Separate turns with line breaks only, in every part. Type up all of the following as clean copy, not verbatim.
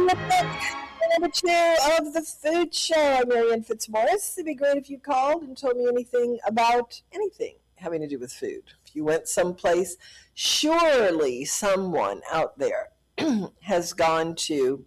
Number two of the Food Show. I'm Marianne Fitzmaurice. It'd be great if you called and told me anything about anything having to do with food. If you went someplace, surely someone out there has gone to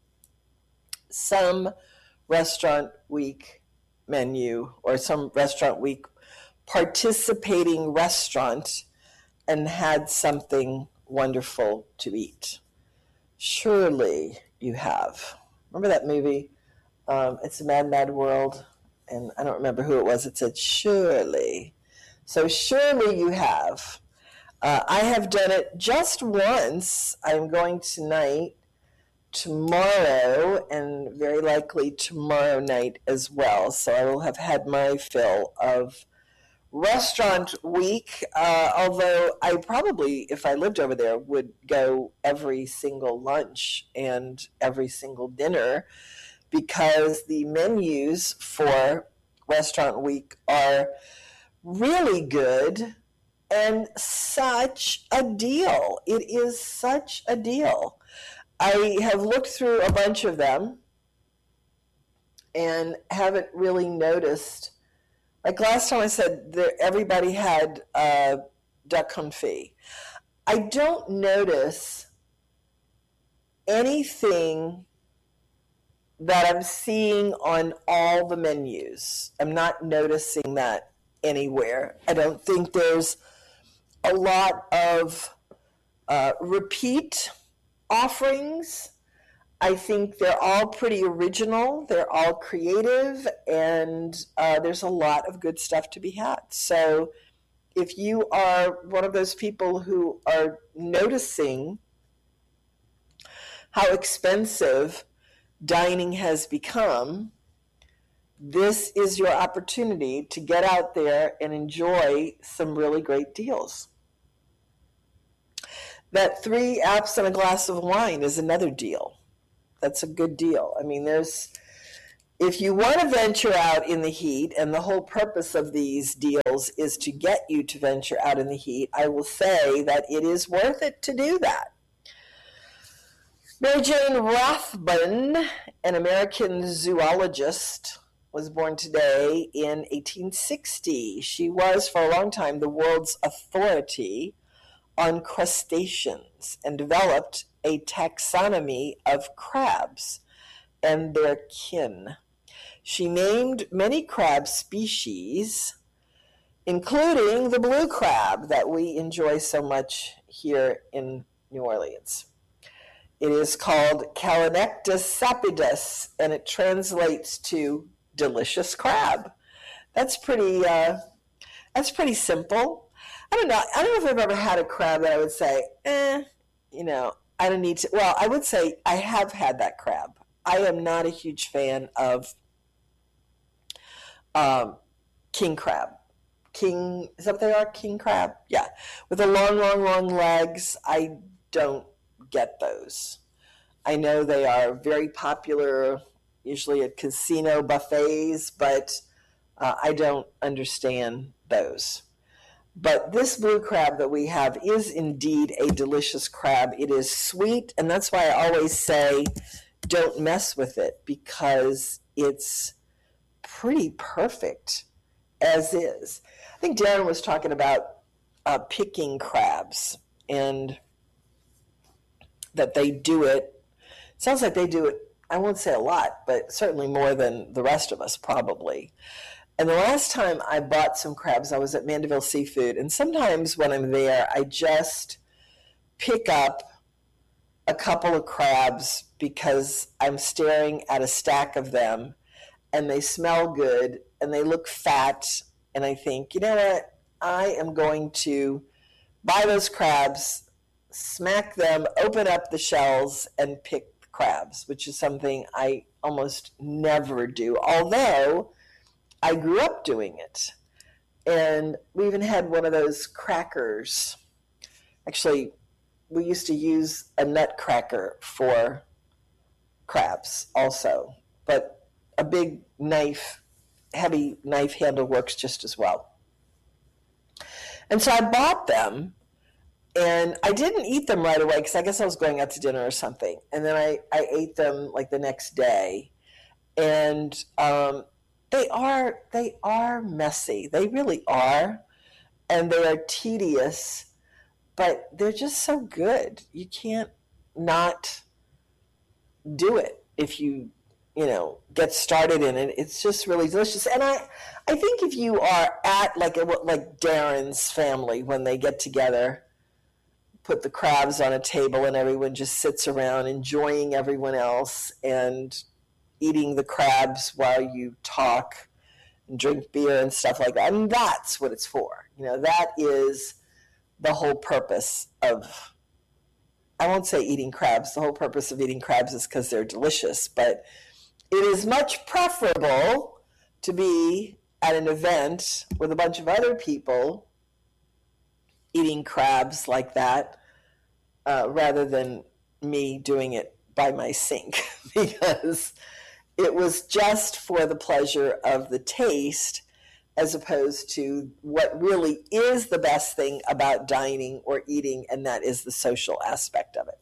some restaurant week menu or some restaurant week participating restaurant and had something wonderful to eat. Surely you have. Remember that movie? It's a Mad, Mad World, and I don't remember who it was. It said, surely. So surely you have. I have done it just once. I'm going tonight, tomorrow, and very likely tomorrow night as well. So I will have had my fill of restaurant week, although I probably, if I lived over there, would go every single lunch and every single dinner because the menus for restaurant week are really good and such a deal. It is such a deal. I have looked through a bunch of them and haven't really noticed. Like last time I said, everybody had duck confit. I don't notice anything that I'm seeing on all the menus. I'm not noticing that anywhere. I don't think there's a lot of repeat offerings. I think they're all pretty original, they're all creative, and there's a lot of good stuff to be had. So if you are one of those people who are noticing how expensive dining has become, this is your opportunity to get out there and enjoy some really great deals. That 3 apps and a glass of wine is another deal. That's a good deal. I mean, if you want to venture out in the heat, and the whole purpose of these deals is to get you to venture out in the heat, I will say that it is worth it to do that. Mary Jane Rathbun, an American zoologist, was born today in 1860. She was, for a long time, the world's authority on crustaceans and developed a taxonomy of crabs and their kin. She named many crab species, including the blue crab that we enjoy so much here in New Orleans. It is called Calanectus sapidus, and it translates to delicious crab. That's pretty simple. I don't know if I've ever had a crab that I would say, I don't need to. Well, I would say I have had that crab. I am not a huge fan of king crab. Is that what they are? King crab? Yeah. With the long legs, I don't get those. I know they are very popular, usually at casino buffets, but I don't understand those. But this blue crab that we have is indeed a delicious crab. It is sweet, and that's why I always say don't mess with it, because it's pretty perfect as is. I think Darren was talking about picking crabs, and that they do it. Sounds like they do it, I won't say a lot, but certainly more than the rest of us probably. And the last time I bought some crabs, I was at Mandeville Seafood. And sometimes when I'm there, I just pick up a couple of crabs because I'm staring at a stack of them and they smell good and they look fat. And I think, you know what? I am going to buy those crabs, smack them, open up the shells, and pick crabs, which is something I almost never do. Although I grew up doing it. And we even had one of those crackers. Actually, we used to use a nut cracker for crabs also. But a big knife, heavy knife handle works just as well. And so I bought them, And I didn't eat them right away because I guess I was going out to dinner or something. And then I ate them like the next day. And they are messy. They really are. And they are tedious, but they're just so good. You can't not do it if you get started in it. It's just really delicious. And I think if you are at like Darren's family, when they get together, put the crabs on a table and everyone just sits around enjoying everyone else and eating the crabs while you talk and drink beer and stuff like that. And that's what it's for. That is the whole purpose of, I won't say eating crabs. The whole purpose of eating crabs is because they're delicious, but it is much preferable to be at an event with a bunch of other people eating crabs like that, rather than me doing it by my sink, because it was just for the pleasure of the taste, as opposed to what really is the best thing about dining or eating, and that is the social aspect of it.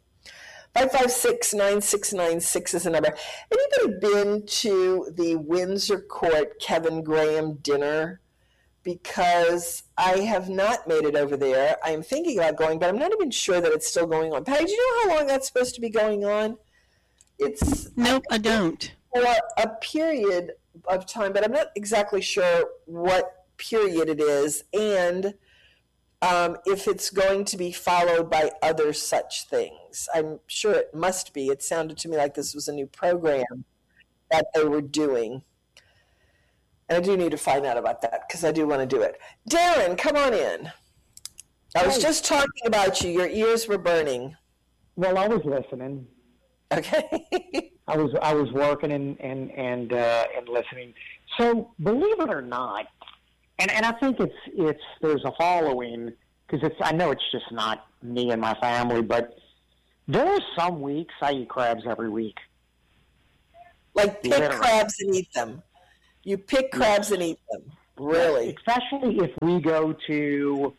556-9696 is the number. Anybody been to the Windsor Court Kevin Graham dinner? Because I have not made it over there. I'm thinking about going, but I'm not even sure that it's still going on. Patty, do you know how long that's supposed to be going on?
Nope, I don't.
For a period of time, but I'm not exactly sure what period it is, and if it's going to be followed by other such things. I'm sure it must be. It sounded to me like this was a new program that they were doing. And I do need to find out about that because I do want to do it. Darren, come on in. I was just talking about you. Your ears were burning.
Well, I was listening.
Okay.
I was working and listening. So believe it or not, and I think it's there's a following, because I know it's just not me and my family, but there are some weeks I eat crabs every week.
Like pick crabs and eat them. You pick crabs and eat them. Really?
Especially if we go to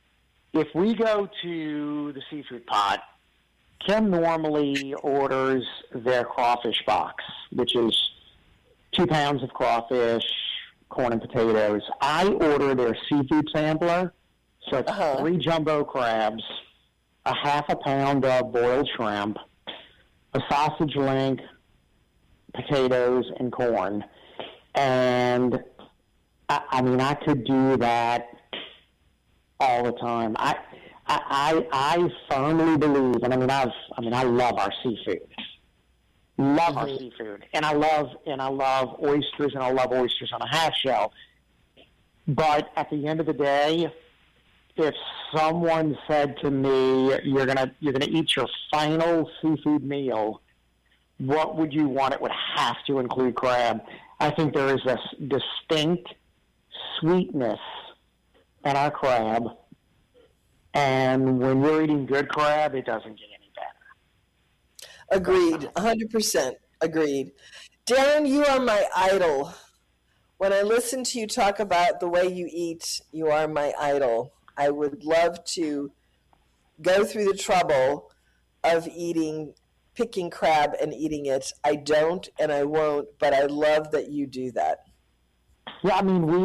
the seafood pot. Kim normally orders their crawfish box, which is 2 pounds of crawfish, corn and potatoes. I order their seafood sampler, so it's 3 jumbo crabs, a half a pound of boiled shrimp, a sausage link, potatoes, and corn. And I could do that all the time. I firmly believe, and I love our seafood. Love our seafood, and I love oysters, and I love oysters on a half shell. But at the end of the day, if someone said to me, "You're gonna eat your final seafood meal, what would you want?" It would have to include crab. I think there is this distinct sweetness in our crab, and when you're eating good crab, it doesn't get any better.
Agreed, 100% agreed. Darren, you are my idol. When I listen to you talk about the way you eat, you are my idol. I would love to go through the trouble of picking crab and eating it. I don't and I won't, but I love that you do that.
Yeah,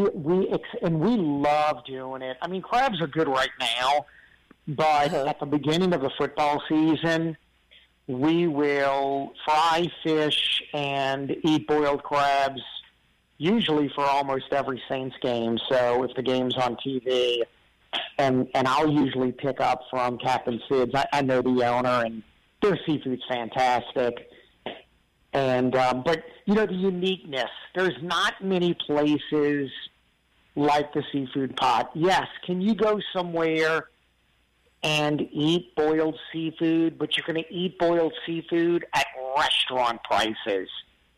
we love doing it. Crabs are good right now, but at the beginning of the football season, we will fry fish and eat boiled crabs, usually for almost every Saints game. So if the game's on TV, and I'll usually pick up from Captain Sid's. I know the owner, and their seafood's fantastic. And but the uniqueness. There's not many places like the seafood pot. Yes, can you go somewhere and eat boiled seafood, but you're going to eat boiled seafood at restaurant prices.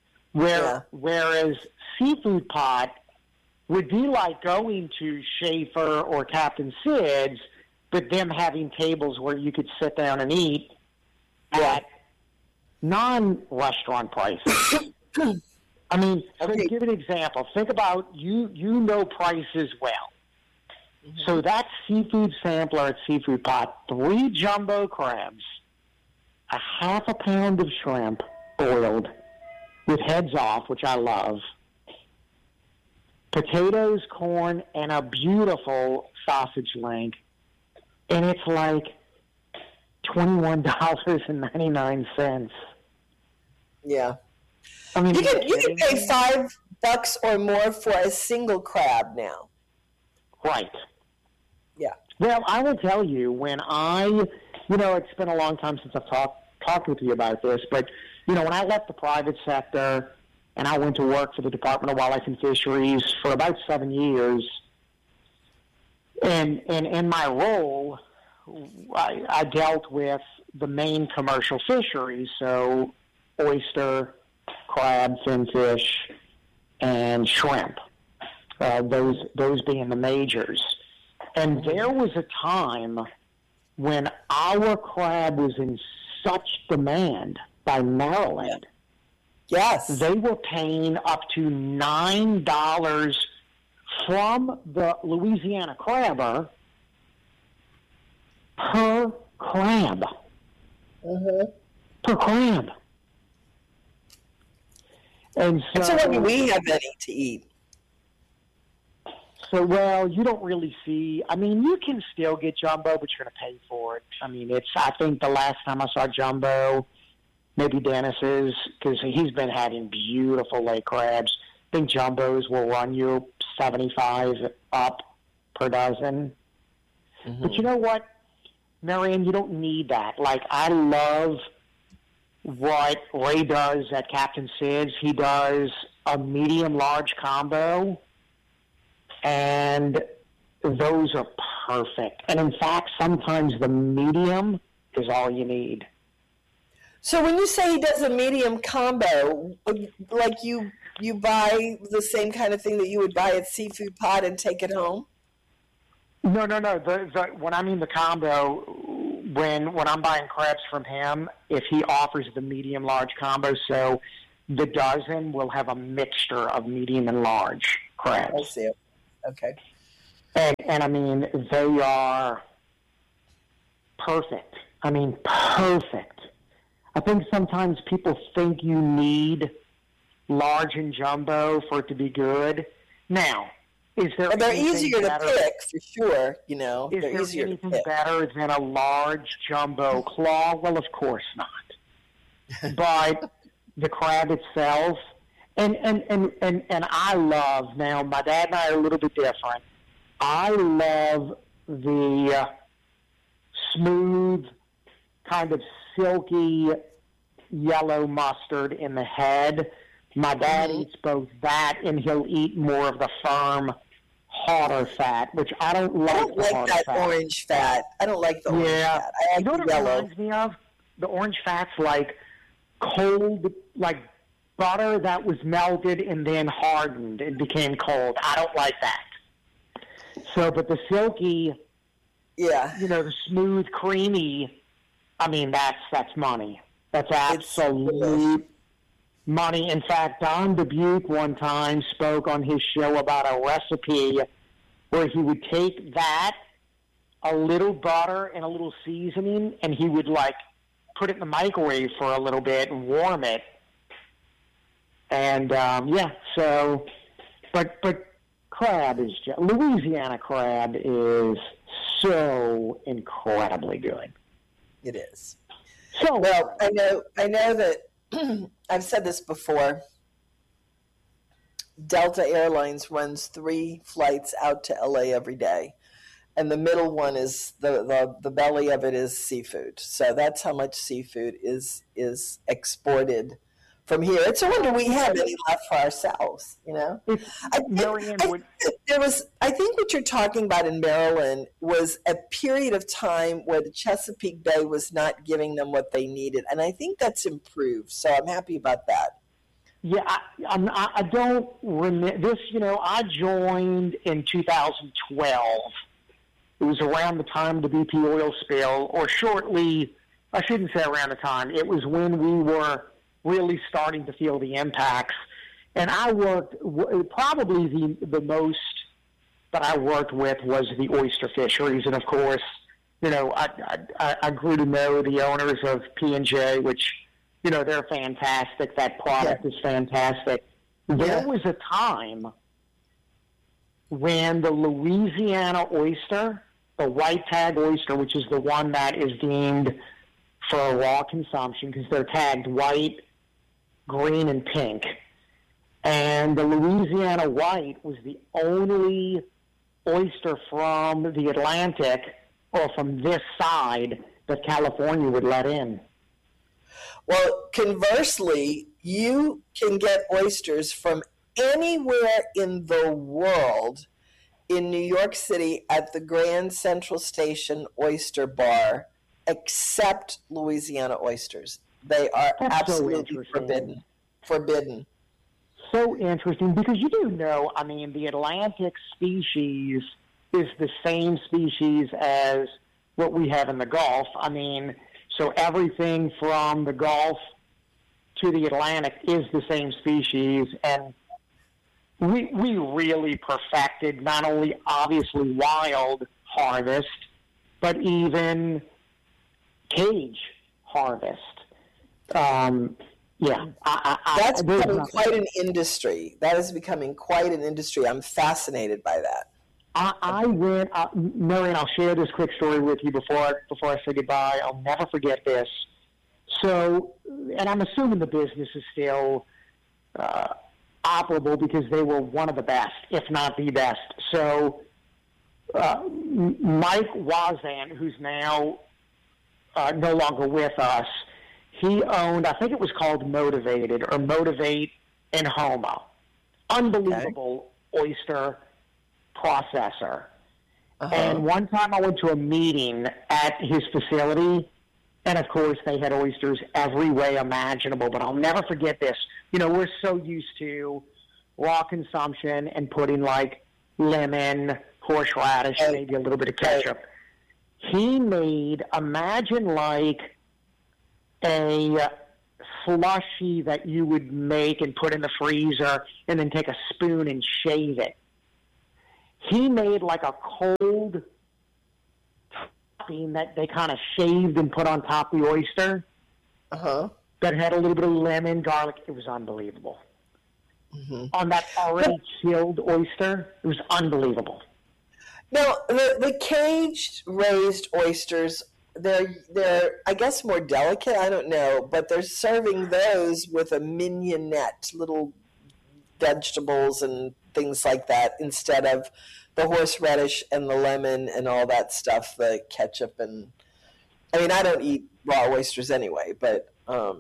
Whereas seafood pot would be like going to Schaefer or Captain Sid's, but them having tables where you could sit down and eat at non-restaurant prices. To give an example, think about, you know prices well. So that seafood sampler at Seafood Pot, 3 jumbo crabs, a half a pound of shrimp boiled with heads off, which I love, potatoes, corn, and a beautiful sausage link. And it's like $21.99.
Yeah.
I mean,
You can pay $5 or more for a single crab now.
Right.
Yeah.
Well, I will tell you, when it's been a long time since I've talked with you about this, but, when I left the private sector and I went to work for the Department of Wildlife and Fisheries for about 7 years, and in my role, I dealt with the main commercial fisheries, so oyster, crab, finfish, and shrimp. Those being the majors. And there was a time when our crab was in such demand by Maryland.
Yes.
They were paying up to $9 from the Louisiana crabber per crab. Per crab. And
so when do we have any to eat?
So, well, you don't really see. I mean, you can still get jumbo, but you're going to pay for it. I mean, I think the last time I saw jumbo, maybe Dennis's, because he's been having beautiful lake crabs. I think jumbos will run you $75 up per dozen. But you know what, Marianne, you don't need that. Like, I love what Ray does at Captain Sid's. He does a medium-large combo, and those are perfect. And in fact, sometimes the medium is all you need.
So when you say he does a medium combo, like you buy the same kind of thing that you would buy at Seafood Pot and take it home?
No. When I mean the combo, when I'm buying crabs from him, if he offers the medium-large combo, so the dozen will have a mixture of medium and large crabs.
I see it. Okay.
And I mean, they are perfect. I mean, perfect. I think sometimes people think you need large and jumbo for it to be good. Now, is there
they're
anything
easier
better,
to pick, for sure,
Is
they're
there
easier
anything
to pick.
better than a large jumbo claw? Well, of course not. But the crab itself, and I love, now my dad and I are a little bit different. I love the smooth, kind of silky yellow mustard in the head. My dad eats both that, and he'll eat more of the firm, harder fat, which I don't like.
I don't like that
fat.
orange fat. I don't like the orange fat. I like
you know what
the
it
yellow.
reminds me of? The orange fat's like cold, like butter that was melted and then hardened and became cold. I don't like that. So, but the silky, the smooth, creamy, I mean, that's money. That's absolute money. In fact, Don Dubuque one time spoke on his show about a recipe where he would take that, a little butter and a little seasoning, and he would put it in the microwave for a little bit and warm it. And so, but crab is Louisiana crab is so incredibly good.
It is.
So
well, I know that I've said this before. Delta Airlines runs 3 flights out to LA every day, and the middle one is the belly of it is seafood. So that's how much seafood is exported from here. It's a wonder we have any left for ourselves. I think what you're talking about in Maryland was a period of time where the Chesapeake Bay was not giving them what they needed, and I think that's improved. So I'm happy about that.
Yeah, I don't remember this. I joined in 2012. It was around the time of the BP oil spill, or shortly. I shouldn't say around the time. It was when we were really starting to feel the impacts. And I worked probably the most that I worked with was the oyster fisheries. And, of course, I grew to know the owners of P&J, which, they're fantastic. That product is fantastic. There was a time when the Louisiana oyster, the white tag oyster, which is the one that is deemed for raw consumption because they're tagged white, green, and pink. And the Louisiana white was the only oyster from the Atlantic or from this side that California would let in.
Well, conversely, you can get oysters from anywhere in the world in New York City at the Grand Central Station Oyster Bar, except Louisiana oysters. They are absolutely forbidden.
So interesting, because you do know, the Atlantic species is the same species as what we have in the Gulf. So everything from the Gulf to the Atlantic is the same species, and we really perfected not only obviously wild harvest, but even cage harvest.
That's becoming quite an industry. That is becoming quite an industry. I'm fascinated by that.
I went, Marion, I'll share this quick story with you before I say goodbye. I'll never forget this. So, and I'm assuming the business is still operable because they were one of the best, if not the best. So, Mike Wazan, who's now no longer with us, he owned, I think it was called Motivated or Motivate in Houma. Unbelievable oyster processor. And one time I went to a meeting at his facility, and of course they had oysters every way imaginable, but I'll never forget this. We're so used to raw consumption and putting like lemon, horseradish, maybe a little bit of ketchup. He made, imagine like a slushy that you would make and put in the freezer and then take a spoon and shave it. He made like a cold topping that they kind of shaved and put on top of the oyster. That had a little bit of lemon, garlic. It was unbelievable. On that already chilled oyster, it was unbelievable.
Now, the cage-raised oysters, they're I guess more delicate. I don't know, but they're serving those with a mignonette, little vegetables and things like that, instead of the horseradish and the lemon and all that stuff, the ketchup and. I don't eat raw oysters anyway, but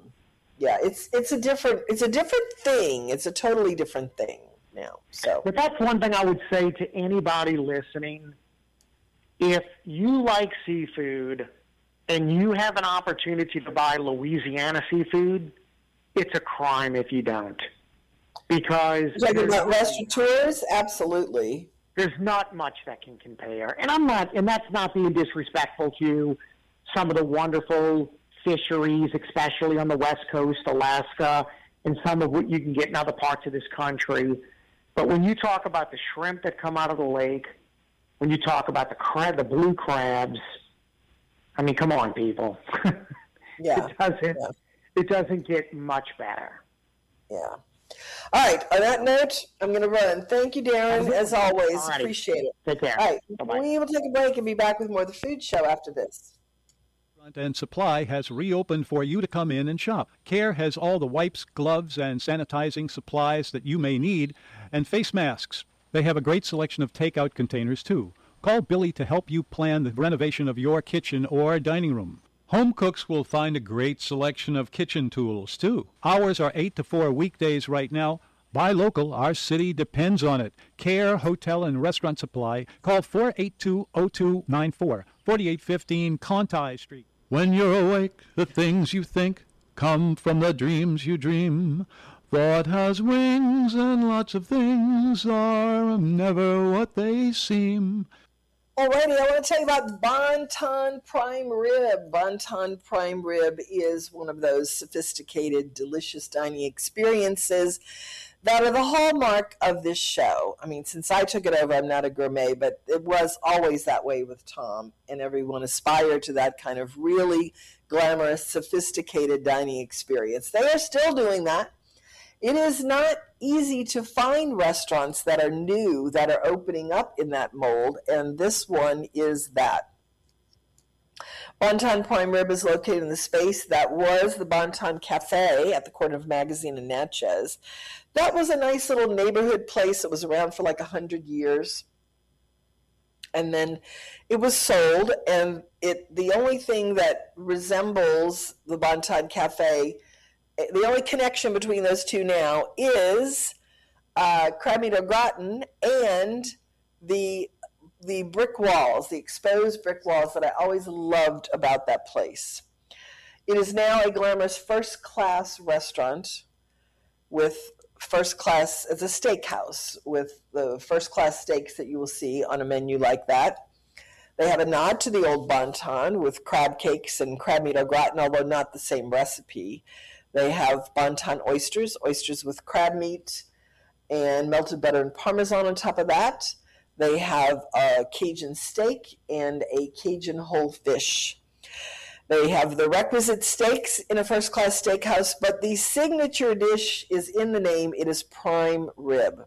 it's a different thing. It's a totally different thing now. So,
but that's one thing I would say to anybody listening: if you like seafood and you have an opportunity to buy Louisiana seafood, it's a crime if you don't. Because
talking about restaurateurs, absolutely.
There's not much that can compare. And that's not being disrespectful to some of the wonderful fisheries, especially on the West Coast, Alaska, and some of what you can get in other parts of this country. But when you talk about the shrimp that come out of the lake, when you talk about the blue crabs, come on, people.
Yeah.
It doesn't get much better.
Yeah. All right. On that note, I'm going to run. Thank you, Darren, as always. Alrighty. Appreciate it.
Take care.
All right.
Bye-bye.
We will take a break and be back with more of the Food Show after this.
And Supply has reopened for you to come in and shop. Care has all the wipes, gloves, and sanitizing supplies that you may need, and face masks. They have a great selection of takeout containers, too. Call Billy to help you plan the renovation of your kitchen or dining room. Home cooks will find a great selection of kitchen tools, too. Hours are 8 to 4 weekdays right now. Buy local. Our city depends on it. Care Hotel and Restaurant Supply. Call 482-0294, 4815 Conti Street. When you're awake, the things you think come from the dreams you dream. Thought has wings and lots of things are never what they seem.
Alrighty, I want to tell you about Bon-Ton Prime Rib. Bon-Ton Prime Rib is one of those sophisticated, delicious dining experiences that are the hallmark of this show. I mean, since I took it over, I'm not a gourmet, but it was always that way with Tom, and everyone aspired to that kind of really glamorous, sophisticated dining experience. They are still doing that. It is not easy to find restaurants that are new, that are opening up in that mold, and this one is that. Bon Ton Prime Rib is located in the space that was the Bon Ton Cafe at the corner of Magazine and Natchez. That was a nice little neighborhood place that was around for like 100 years. And then it was sold, and the only thing that resembles the Bon Ton Cafe, the only connection between those two now is crab meat au gratin and the brick walls, the exposed brick walls that I always loved about that place. It is now a glamorous first-class restaurant with first-class, it's a steakhouse with the first-class steaks that you will see on a menu like that. They have a nod to the old Bon Ton with crab cakes and crab meat au gratin, although not the same recipe. They have Bon Ton oysters with crab meat and melted butter and Parmesan on top of that. They have a Cajun steak and a Cajun whole fish. They have the requisite steaks in a first-class steakhouse, but the signature dish is in the name. It is prime rib.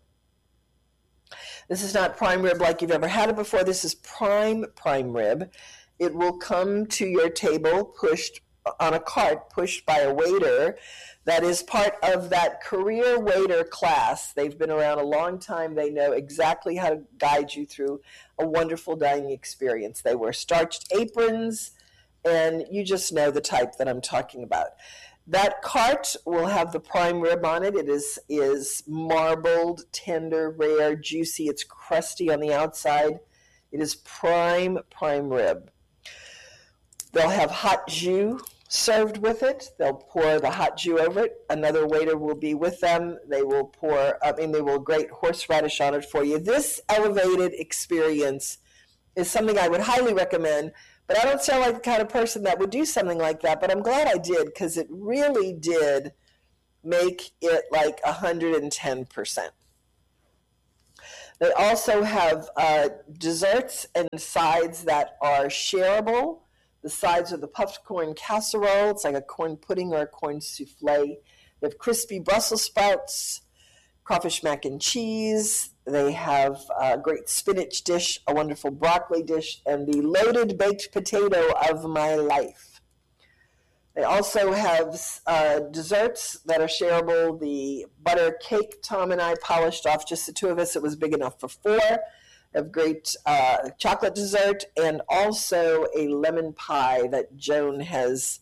This is not prime rib like you've ever had it before. This is prime rib. It will come to your table pushed on a cart, pushed by a waiter that is part of that career waiter class. They've been around a long time. They know exactly how to guide you through a wonderful dining experience. They wear starched aprons, and you just know the type that I'm talking about. That cart will have the prime rib on it. It is marbled, tender, rare, juicy. It's crusty on the outside. It is prime rib. They'll have hot jus served with it. They'll pour the hot jus over it. Another waiter will be with them. They will grate horseradish on it for you. This elevated experience is something I would highly recommend, but I don't sound like the kind of person that would do something like that, but I'm glad I did, because it really did make it like 110%. They also have desserts and sides that are shareable. The sides are the puffed corn casserole. It's like a corn pudding or a corn souffle. They have crispy Brussels sprouts, crawfish mac and cheese. They have a great spinach dish, a wonderful broccoli dish, and the loaded baked potato of my life. They also have desserts that are shareable. The butter cake Tom and I polished off, just the two of us. It was big enough for four. Of great chocolate dessert, and also a lemon pie that Joan has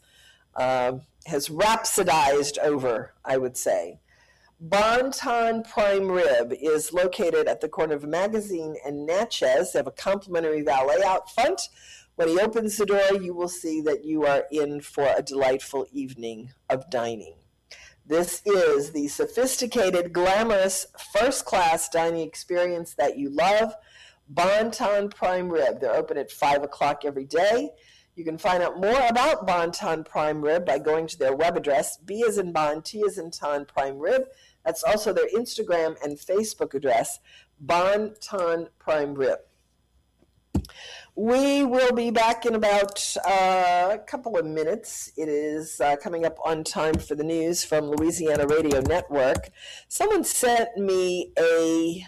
rhapsodized over, I would say. Bon Ton Prime Rib is located at the corner of Magazine and Natchez. They have a complimentary valet out front. When he opens the door, you will see that you are in for a delightful evening of dining. This is the sophisticated, glamorous, first-class dining experience that you love. Bon Ton Prime Rib. They're open at 5 o'clock every day. You can find out more about Bon Ton Prime Rib by going to their web address, B as in Bon, T as in Ton Prime Rib. That's also their Instagram and Facebook address, Bon Ton Prime Rib. We will be back in about a couple of minutes. It is coming up on time for the news from Louisiana Radio Network. Someone sent me a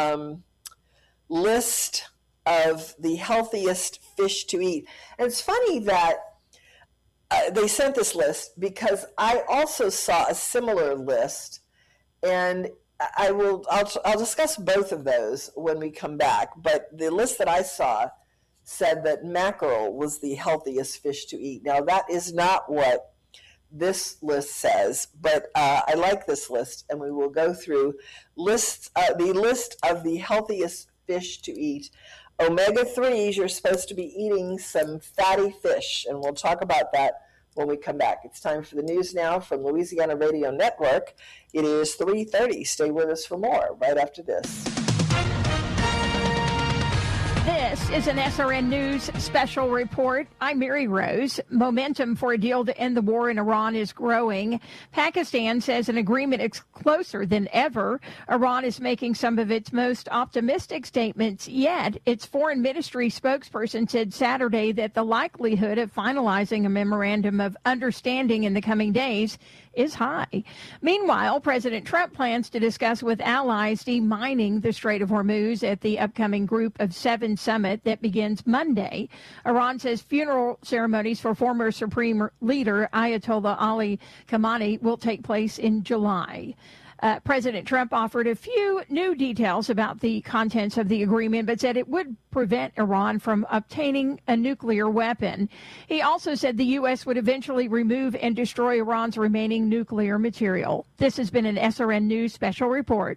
list of the healthiest fish to eat. And it's funny that they sent this list because I also saw a similar list, and I'll discuss both of those when we come back. But the list that I saw said that mackerel was the healthiest fish to eat. Now, that is not what this list says, but I like this list, and we will go through the list of the healthiest fish to eat. Omega-3s, you're supposed to be eating some fatty fish, and we'll talk about that when we come back. It's time for the news now from Louisiana Radio Network. It is 3:30. Stay with us for more right after this.
This is an SRN News special report. I'm Mary Rose. Momentum for a deal to end the war in Iran is growing. Pakistan says an agreement is closer than ever. Iran is making some of its most optimistic statements yet. Its foreign ministry spokesperson said Saturday that the likelihood of finalizing a memorandum of understanding in the coming days is high. Meanwhile, President Trump plans to discuss with allies demining the Strait of Hormuz at the upcoming Group of Seven summit that begins Monday. Iran says funeral ceremonies for former Supreme Leader Ayatollah Ali Khamenei will take place in July. President Trump offered a few new details about the contents of the agreement, but said it would prevent Iran from obtaining a nuclear weapon. He also said the U.S. would eventually remove and destroy Iran's remaining nuclear material. This has been an SRN News special report.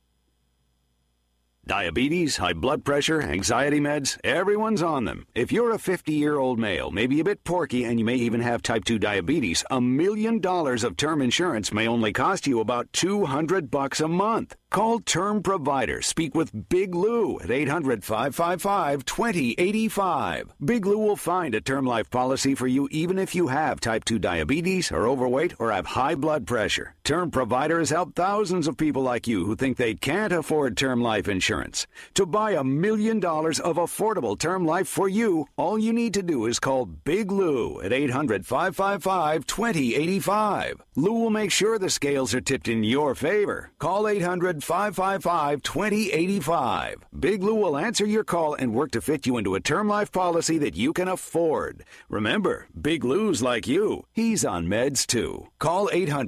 Diabetes, high blood pressure, anxiety meds, everyone's on them. If you're a 50-year-old male, maybe a bit porky, and you may even have type 2 diabetes, $1 million of term insurance may only cost you about $200 a month. Call Term Provider. Speak with Big Lou at 800-555-2085. Big Lou will find a term life policy for you even if you have type 2 diabetes, are overweight, or have high blood pressure. Term Provider has helped thousands of people like you who think they can't afford term life insurance. To buy $1 million of affordable term life for you, all you need to do is call Big Lou at 800-555-2085. Lou will make sure the scales are tipped in your favor. Call 800-555-2085. Big Lou will answer your call and work to fit you into a term life policy that you can afford. Remember, Big Lou's like you. He's on meds too. Call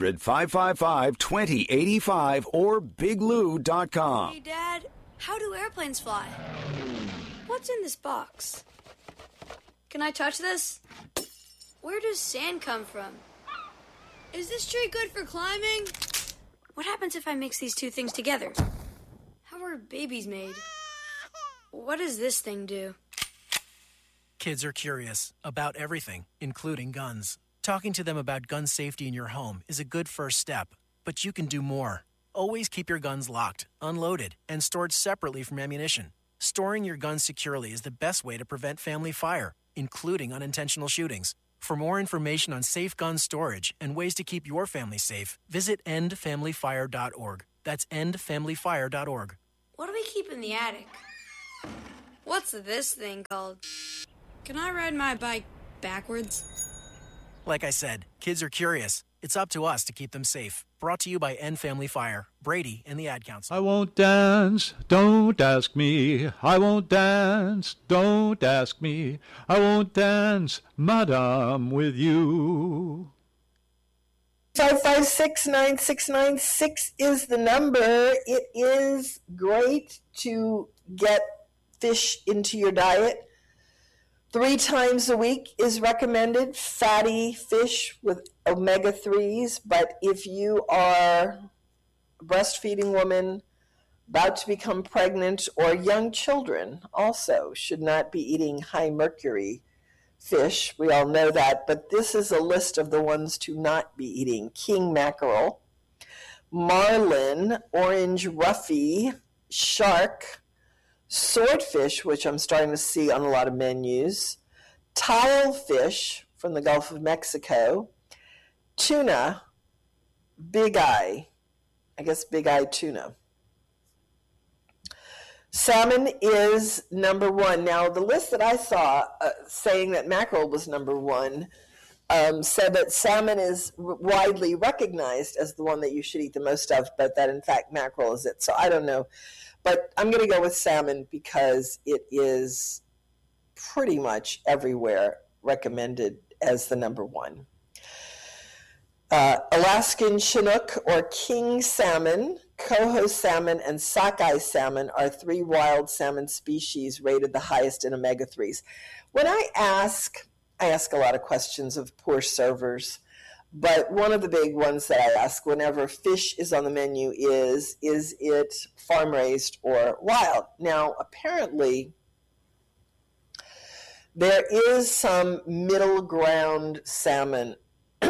800-555-2085 or biglou.com.
Hey, Dad, how do airplanes fly? What's in this box? Can I touch this? Where does sand come from? Is this tree good for climbing? What happens if I mix these two things together? How are babies made? What does this thing do?
Kids are curious about everything, including guns. Talking to them about gun safety in your home is a good first step, but you can do more. Always keep your guns locked, unloaded, and stored separately from ammunition. Storing your guns securely is the best way to prevent family fire, including unintentional shootings. For more information on safe gun storage and ways to keep your family safe, visit endfamilyfire.org. That's endfamilyfire.org.
What do we keep in the attic? What's this thing called? Can I ride my bike backwards?
Like I said, kids are curious. It's up to us to keep them safe. Brought to you by End Family Fire, Brady, and the Ad Council.
I won't dance, don't ask me. I won't dance, don't ask me. I won't dance, madame, with you.
5569696 is the number. It is great to get fish into your diet. 3 times a week is recommended, fatty fish with omega-3s. But if you are a breastfeeding woman, about to become pregnant, or young children also should not be eating high mercury fish. We all know that, but this is a list of the ones to not be eating. King mackerel, marlin, orange roughy, shark, swordfish, which I'm starting to see on a lot of menus, tilefish from the Gulf of Mexico, tuna, big eye tuna. Salmon is number 1. Now, the list that I saw saying that mackerel was number 1 said that salmon is widely recognized as the one that you should eat the most of, but that in fact mackerel is it. So I don't know. But I'm going to go with salmon because it is pretty much everywhere recommended as the number 1. Alaskan Chinook or king salmon, coho salmon, and sockeye salmon are 3 wild salmon species rated the highest in omega-3s. When I ask a lot of questions of poor servers, but one of the big ones that I ask whenever fish is on the menu is it farm-raised or wild? Now, apparently, there is some middle ground salmon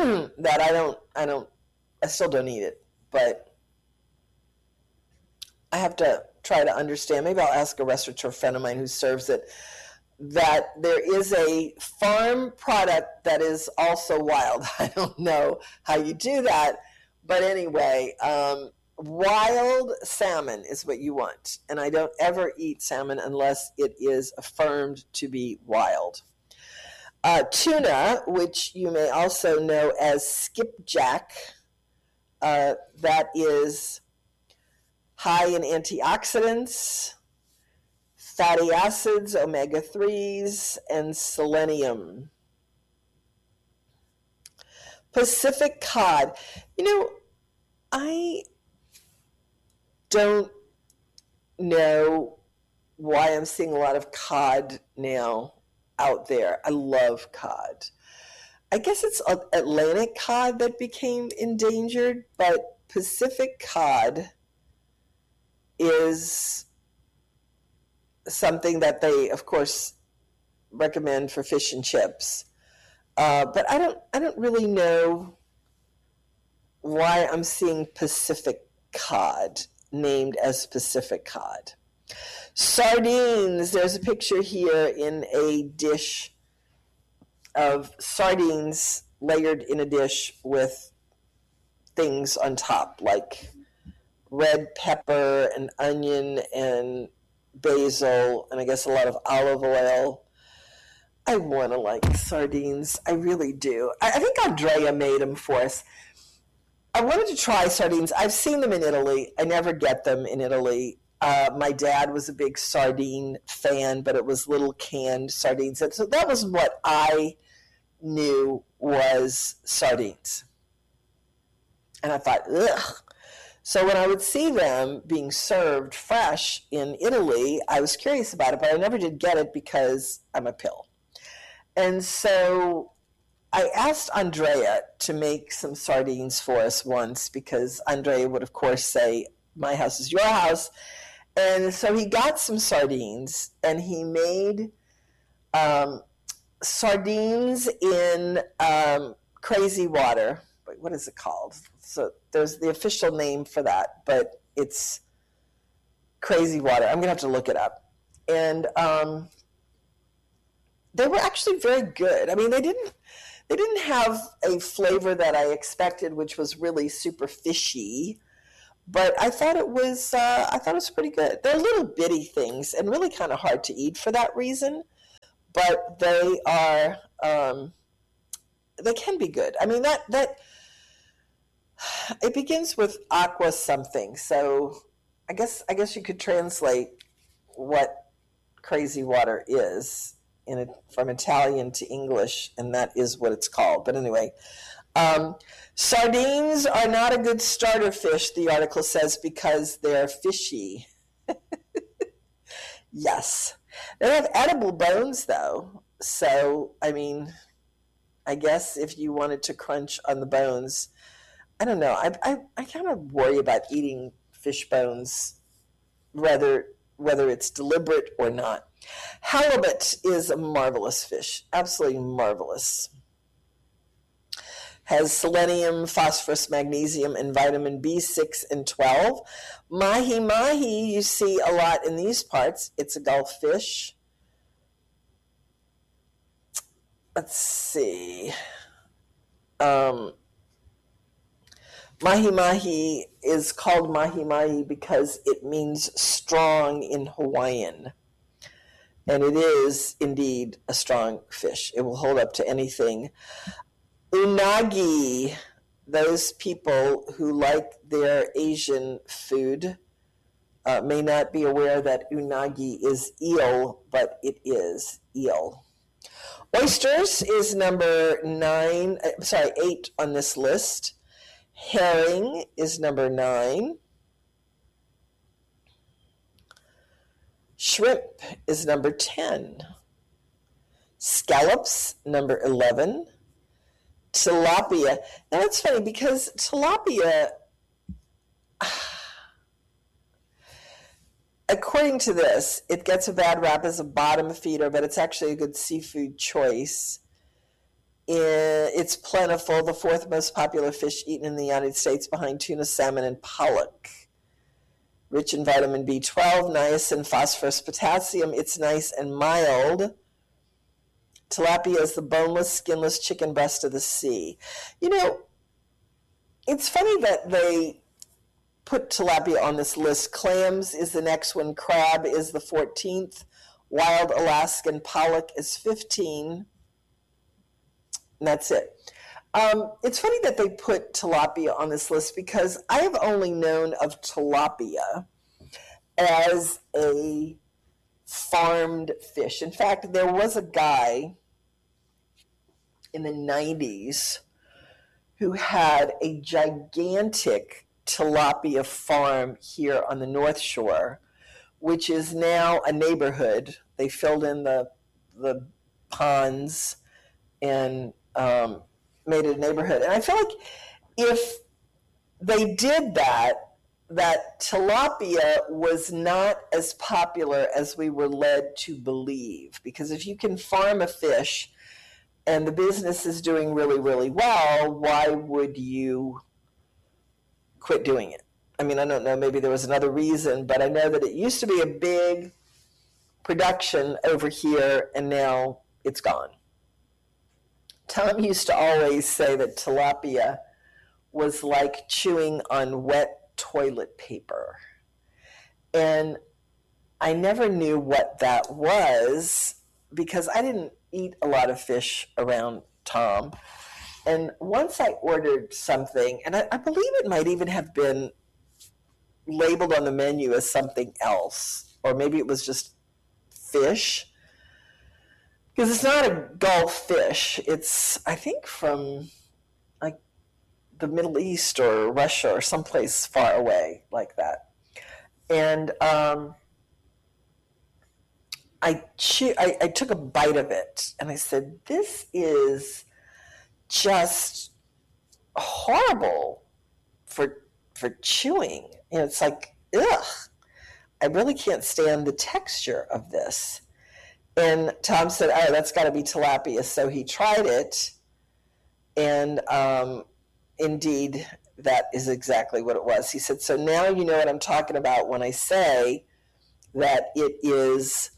that I still don't eat it, but I have to try to understand. Maybe I'll ask a restaurateur friend of mine who serves it, that there is a farm product that is also wild. I don't know how you do that, but anyway, wild salmon is what you want. And I don't ever eat salmon unless it is affirmed to be wild. Tuna, which you may also know as skipjack, that is high in antioxidants, fatty acids, omega-3s, and selenium. Pacific cod. I don't know why I'm seeing a lot of cod now out there. I love cod. I guess it's Atlantic cod that became endangered, but Pacific cod is something that they, of course, recommend for fish and chips. But I don't really know why I'm seeing Pacific cod named as Pacific cod. Sardines. There's a picture here in a dish of sardines layered in a dish with things on top, like red pepper and onion and basil, and I guess a lot of olive oil. I want to like sardines. I really do. I think Andrea made them for us. I wanted to try sardines. I've seen them in Italy. I never get them in Italy. My dad was a big sardine fan, but it was little canned sardines. And so that was what I knew was sardines. And I thought, ugh. So when I would see them being served fresh in Italy, I was curious about it, but I never did get it because I'm a pill. And so I asked Andrea to make some sardines for us once, because Andrea would, of course, say, my house is your house. And so he got some sardines, and he made sardines in crazy water. Wait, what is it called? So there's the official name for that, but it's crazy water. I'm going to have to look it up. And they were actually very good. I mean, they didn't have a flavor that I expected, which was really super fishy. But I thought it was pretty good. They're little bitty things and really kind of hard to eat for that reason. But they are they can be good. I mean that it begins with aqua something. So I guess you could translate what crazy water is from Italian to English, and that is what it's called. But anyway, sardines are not a good starter fish, the article says, because they're fishy. Yes. They have edible bones, though. So, I mean, I guess if you wanted to crunch on the bones, I don't know. I kind of worry about eating fish bones, whether it's deliberate or not. Halibut is a marvelous fish, absolutely marvelous. Has selenium, phosphorus, magnesium, and vitamin B6 and 12. Mahi-mahi, you see a lot in these parts. It's a Gulf fish. Let's see. Mahi-mahi is called mahi-mahi because it means strong in Hawaiian. And it is indeed a strong fish. It will hold up to anything. Unagi, those people who like their Asian food may not be aware that unagi is eel, but it is eel. Oysters is number 8 on this list. Herring is number 9. Shrimp is number 10. Scallops, number 11. Tilapia. Now it's funny because tilapia, according to this, it gets a bad rap as a bottom feeder, but it's actually a good seafood choice. It's plentiful, the 4th most popular fish eaten in the United States behind tuna, salmon, and pollock. rich in vitamin B12, niacin, phosphorus, potassium. It's nice and mild. Tilapia is the boneless, skinless chicken breast of the sea. You know, it's funny that they put tilapia on this list. Clams is the next one. Crab is the 14th. Wild Alaskan pollock is 15. And that's it. It's funny that they put tilapia on this list because I have only known of tilapia as a farmed fish. In fact, there was a guy in the 90s who had a gigantic tilapia farm here on the North Shore, which is now a neighborhood. They filled in the ponds and made it a neighborhood. And I feel like if they did that tilapia was not as popular as we were led to believe. Because if you can farm a fish and the business is doing really, really well, why would you quit doing it? I mean, I don't know, maybe there was another reason, but I know that it used to be a big production over here, and now it's gone. Tom used to always say that tilapia was like chewing on wet toilet paper. And I never knew what that was because I didn't eat a lot of fish around Tom. And once I ordered something, and I believe it might even have been labeled on the menu as something else, or maybe it was just fish. Because it's not a Gulf fish. It's, I think, from like the Middle East or Russia or someplace far away like that. And I took a bite of it, and I said, this is just horrible for chewing. You know, it's like, ugh. I really can't stand the texture of this. And Tom said, oh, that's got to be tilapia. So he tried it, and indeed, that is exactly what it was. He said, so now you know what I'm talking about when I say that it is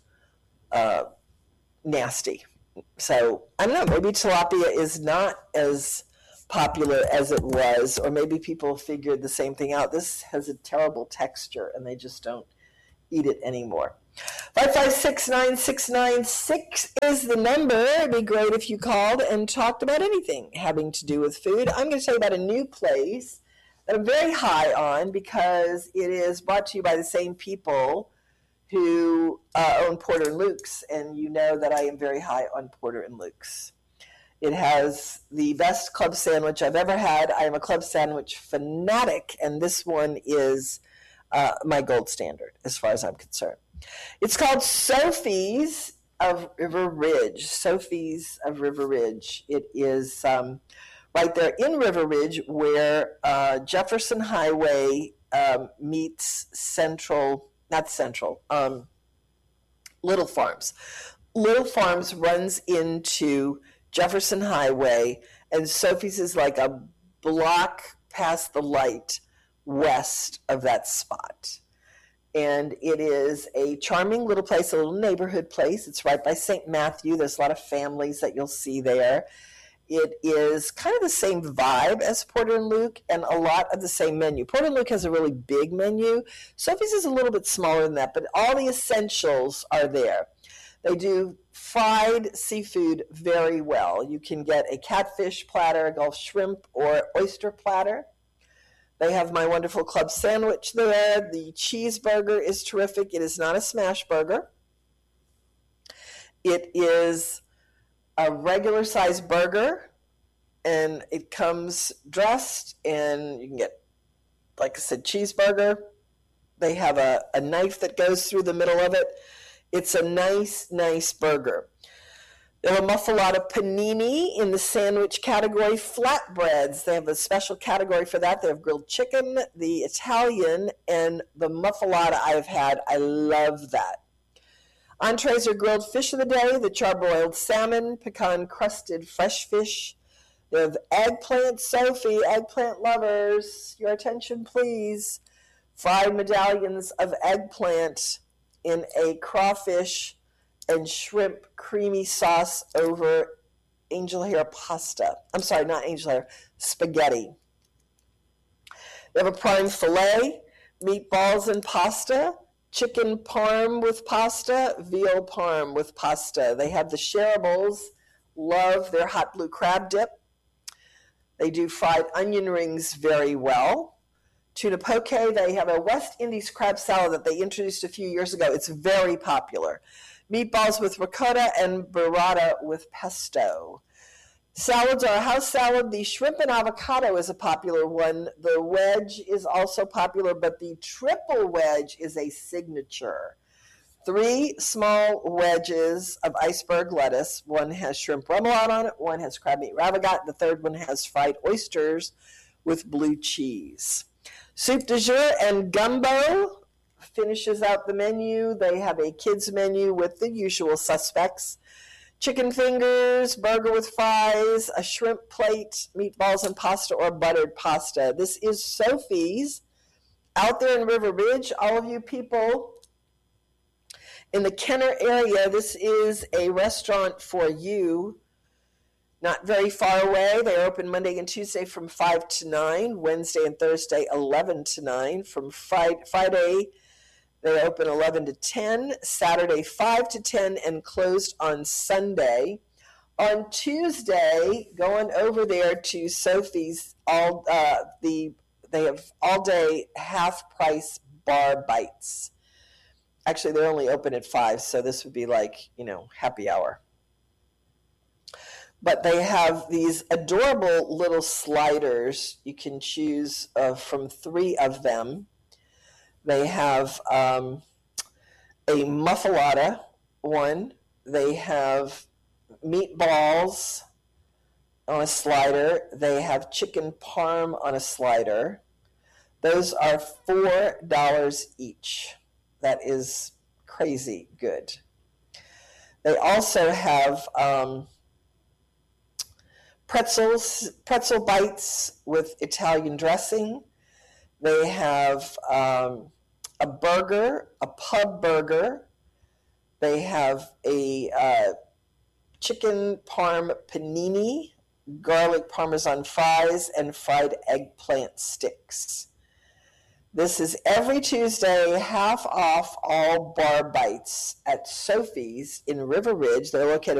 nasty. So I don't know, maybe tilapia is not as popular as it was, or maybe people figured the same thing out. This has a terrible texture, and they just don't eat it anymore. 556-9696 is the number. It'd be great if you called and talked about anything having to do with food. I'm going to tell you about a new place that I'm very high on because it is brought to you by the same people who own Porter and Luke's, and you know that I am very high on Porter and Luke's. It has the best club sandwich I've ever had. I am a club sandwich fanatic, and this one is my gold standard as far as I'm concerned. It's called Sophie's of River Ridge. Sophie's of River Ridge. It is right there in River Ridge where Jefferson Highway meets Little Farms. Little Farms runs into Jefferson Highway, and Sophie's is like a block past the light west of that spot. And it is a charming little place, a little neighborhood place. It's right by St. Matthew. There's a lot of families that you'll see there. It is kind of the same vibe as Porter and Luke and a lot of the same menu. Porter and Luke has a really big menu. Sophie's is a little bit smaller than that, but all the essentials are there. They do fried seafood very well. You can get a catfish platter, a Gulf shrimp, or oyster platter. They have my wonderful club sandwich there. The cheeseburger is terrific. It is not a smash burger. It is a regular size burger, and it comes dressed, and you can get, like I said, cheeseburger. They have a knife that goes through the middle of it. It's a nice, nice burger. They have a muffalata panini in the sandwich category. Flatbreads, they have a special category for that. They have grilled chicken, the Italian, and the muffalata I've had. I love that. Entrees are grilled fish of the day, the charbroiled salmon, pecan-crusted fresh fish. They have eggplant. Sophie, eggplant lovers, your attention, please. fried medallions of eggplant in a crawfish and shrimp creamy sauce over angel hair pasta. I'm sorry, not angel hair, spaghetti. They have a prime filet, meatballs and pasta, chicken parm with pasta, veal parm with pasta. They have the shareables, love their hot blue crab dip. They do fried onion rings very well. Tuna poke, they have a West Indies crab salad that they introduced a few years ago. It's very popular. Meatballs with ricotta and burrata with pesto. Salads are a house salad. The shrimp and avocado is a popular one. The wedge is also popular, but the triple wedge is a signature. 3 small wedges of iceberg lettuce. One has shrimp remoulade on it. One has crab meat ravigot. The third one has fried oysters with blue cheese. Soup du jour and gumbo finishes out the menu. They have a kids menu with the usual suspects. Chicken fingers, burger with fries, a shrimp plate, meatballs and pasta or buttered pasta. This is Sophie's out there in River Ridge. All of you people in the Kenner area, this is a restaurant for you. Not very far away. They're open Monday and Tuesday from 5 to 9, Wednesday and Thursday 11 to 9. From Friday, they open 11 to 10, Saturday 5 to 10, and closed on Sunday. On Tuesday, going over there to Sophie's, they have all-day half-price bar bites. Actually, they're only open at 5, so this would be like, happy hour. But they have these adorable little sliders. You can choose from 3 of them. They have a muffalata one. They have meatballs on a slider. They have chicken parm on a slider. Those are $4 each. That is crazy good. They also have pretzel bites with Italian dressing. They have a burger, a pub burger. They have a chicken parm panini, garlic parmesan fries, and fried eggplant sticks. This is every Tuesday, half off all bar bites at Sophie's in River Ridge. They're located